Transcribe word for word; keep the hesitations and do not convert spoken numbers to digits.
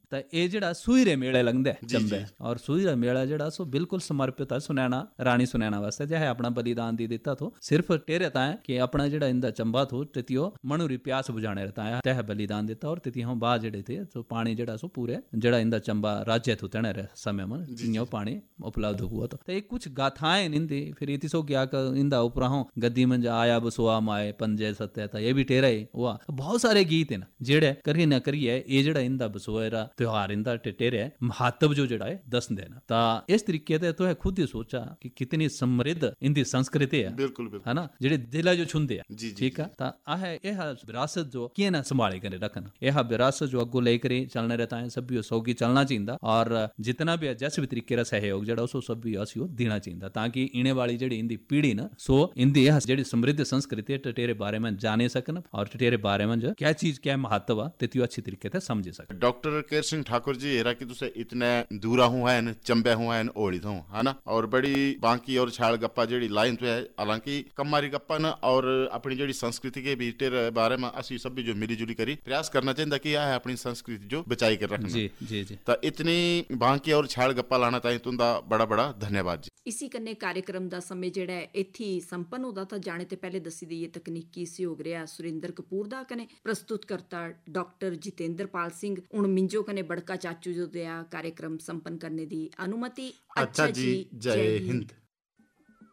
ਤਾਂ ਇਹ ਜਿਹੜਾ ਸੂਹੀਰੇ ਮੇਲੇ ਲੰਘਦੇ ਚੰਬੇ, ਔਰ ਸੂਹੀਰਾ ਮੇਲਾ ਜਿਹੜਾ ਸੋ ਬਿਲਕੁਲ ਸਮਰਪਿਤ ਹੈ ਸੁਨੈਣਾ ਰਾਣੀ ਸੁਨੈਣਾ ਵਾਸਤੇ, ਜਿਹੇ ਆਪਣਾ ਬਲੀਦਾਨ ਦੇ ਦਿੱਤਾ ਥੋ ਸਿਰਫ ਟੇਰੇ ਤਾਂ ਕਿ ਆਪਣਾ ਜਿਹੜਾ ਇੰਦਾ ਚੰਬਾ ਥੋ ਤਿਤਿਓ ਮਨੂਰੀ ਪਿਆਸ ਬੁਝਾਣੇ रहता है तह बलिदान देता और तिथि हम बाद जेड़े थे तो पानी जेड़ा सो पूरे जेड़ा इंदा चंबा राज्य थो तने रे समय में जियो पानी उपलब्ध हुआ तो ये कुछ गाथाएं इंदी फिर इति सो क्या का इंदा ऊपर हो गद्दी में आया बसुआ माए पंजे सत्य था ये भी टेरा ही हुआ। बहुत सारे गीत हैं जेड़े करी ना करिए ये जेड़ा इंदा बसुएरा त्योहार इंदा टेरे महत्व जो जेड़ा है दस देना ता इस तरीके से तो है खुद ही सोचा कि कितनी समृद्ध इंदी संस्कृति है, बिल्कुल है ना, जेड़े दिला जो छुंदे है ठीक है ता आ है यह विरासत जो किए ना संभाले करे रखना, यह विरासत जो अगो लेकर चलने रहता है सब भी सौगी चलना चाहिए और जितना भी जैसे भी तरीके का सहयोग जड़ा उसको सब भी असी देना चाहिए ताकि इने वाली जेड़ी इंदी पीढ़ी ना सो इंदी यह जेड़ी समृद्ध संस्कृति है टटेरे बारे में जाने सकन और टटेरे बारे में जो क्या चीज क्या महत्व है तेतियो अच्छी तरीके से समझ सके। डॉक्टर केर सिंह ठाकुर जी हेरा कि तुसे इतने दूरा हुआ है चंबे हुआ है ओढ़ी हूँ है ना, और बड़ी बांकी और छाल गप्पा जेड़ी लाइन तो है हालांकि कमारी गप्पा न और अपनी जेड़ी संस्कृति के भी तेरे बारे में असी सब भी जो मिली जुली करी प्रयास करना चाहिए कि यह है अपनी संस्कृति जो बचाई कर रखना जी जी जी तो इतनी बांकी और छाल गप्पा लाना चाहिए तुंदा बड़ा बड़ा धन्यवाद जी। इसी कन्ने कार्यक्रम का समय जेड़ा है इत्थे संपन्न होता था जाने ते पहले दसी दी तकनीकी सहयोग रहा सुरेंद्र कपूर दा कने प्रस्तुतकर्ता डॉक्टर जितेंद्र पाल सिंह उन मिंजो कने बड़का चाचू जो दिया कार्यक्रम संपन्न करने दी अनुमति। अच्छा जी, जय हिंद।